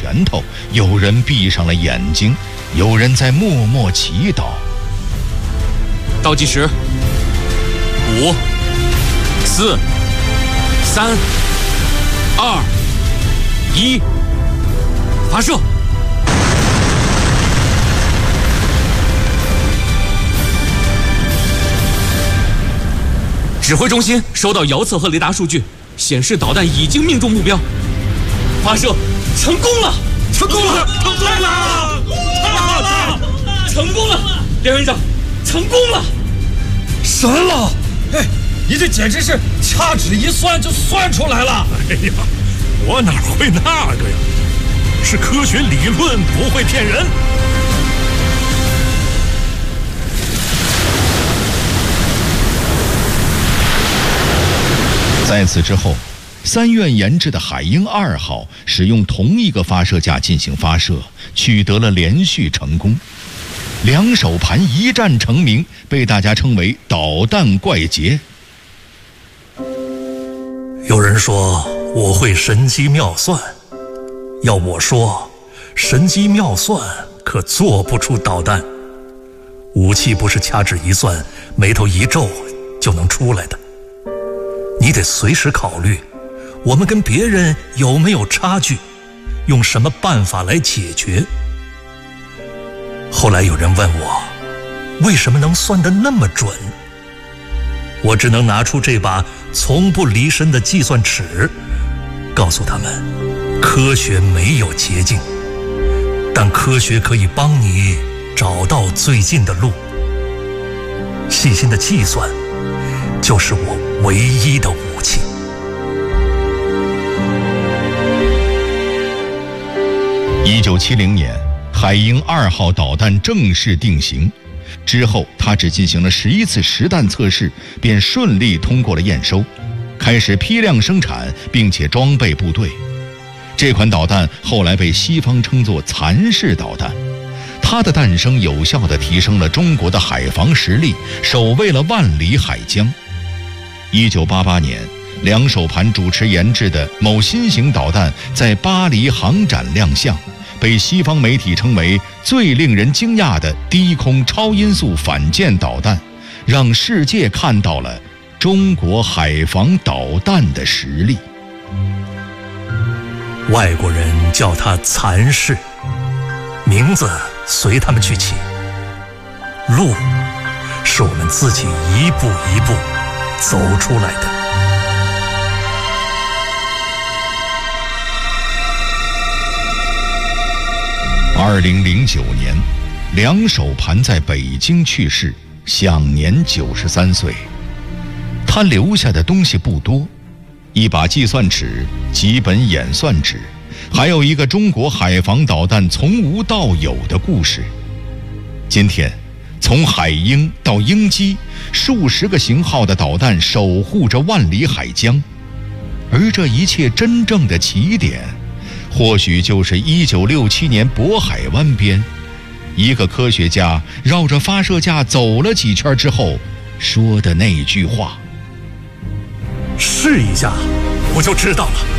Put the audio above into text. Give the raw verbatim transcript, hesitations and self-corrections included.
拳头，有人闭上了眼睛，有人在默默祈祷。 倒计时：五、四、三、二、一，发射！指挥中心收到遥测和雷达数据，显示导弹已经命中目标，发射成功了！成功了！成功了！太好了！成功了！梁院长，成功了！ 神了！哎，你这简直是掐指一算就算出来了！ 哎呀，我哪会那个呀？是科学理论，不会骗人。 在此之后，三院研制的海鹰二号使用同一个发射架进行发射，取得了连续成功。两手盘一战成名，被大家称为导弹怪杰。 有人说我会神机妙算，要我说，神机妙算可做不出导弹。武器不是掐指一算，眉头一皱就能出来的。你得随时考虑，我们跟别人有没有差距，用什么办法来解决。后来有人问我，为什么能算得那么准？我只能拿出这把从不离身的计算尺，告诉他们，科学没有捷径，但科学可以帮你找到最近的路。细心的计算，就是我唯一的武器。 一九七零年，海鹰二号导弹正式定型。之后，它只进行了十一次实弹测试，便顺利通过了验收，开始批量生产，并且装备部队。这款导弹后来被西方称作蚕式导弹，它的诞生有效地提升了中国的海防实力，守卫了万里海疆。一九八八年，两手盘主持研制的某新型导弹在巴黎航展亮相，被西方媒体称为最令人惊讶的低空超音速反舰导弹，让世界看到了中国海防导弹的实力。 外国人叫它蚕式，名字随他们去起。路是我们自己一步一步走出来的。 二零零九年，两手盘在北京去世，享年九十三岁。他留下的东西不多，一把计算尺，几本演算纸，还有一个中国海防导弹从无到有的故事。今天，从海鹰到鹰击，数十个型号的导弹守护着万里海疆，而这一切真正的起点，或许就是一九六七年渤海湾边，一个科学家绕着发射架走了几圈之后说的那句话： 试一下，我就知道了。